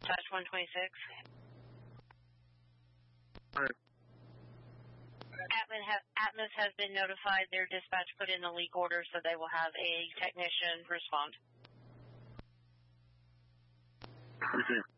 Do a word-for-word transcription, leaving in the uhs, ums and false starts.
Dispatch one twenty-six. Alright. Atmos, ha- Atmos has been notified. Their dispatch put in the leak order, so they will have a technician respond. Okay.